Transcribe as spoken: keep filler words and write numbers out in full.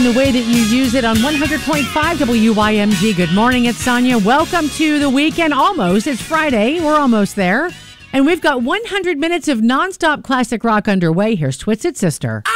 The way that you use it on one hundred point five W Y M G. Good morning, it's Sonia. Welcome to the weekend. Almost. It's Friday. We're almost there. And we've got one hundred minutes of nonstop classic rock underway. Here's Twisted Sister.